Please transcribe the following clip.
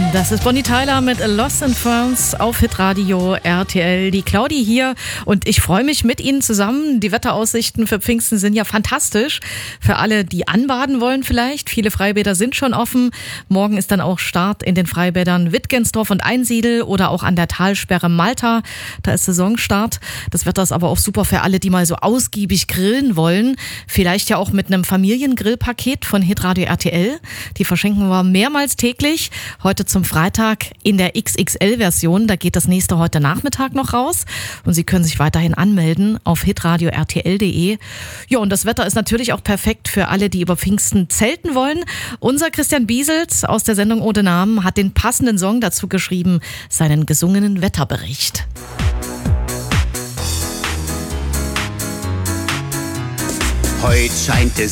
Das ist Bonnie Tyler mit Lost in France auf Hitradio RTL. Die Claudi hier und ich freue mich mit Ihnen zusammen. Die Wetteraussichten für Pfingsten sind ja fantastisch. Für alle, die anbaden wollen vielleicht. Viele Freibäder sind schon offen. Morgen ist dann auch Start in den Freibädern Wittgensdorf und Einsiedel oder auch an der Talsperre Malta. Da ist Saisonstart. Das Wetter ist aber auch super für alle, die mal so ausgiebig grillen wollen. Vielleicht ja auch mit einem Familiengrillpaket von Hitradio RTL. Die verschenken wir mehrmals täglich. Heute zum Freitag in der XXL-Version. Da geht das nächste heute Nachmittag noch raus. Und Sie können sich weiterhin anmelden auf hitradio-rtl.de. Ja, und das Wetter ist natürlich auch perfekt für alle, die über Pfingsten zelten wollen. Unser Christian Bieselt aus der Sendung Ohne Namen hat den passenden Song dazu geschrieben, seinen gesungenen Wetterbericht. Heute scheint es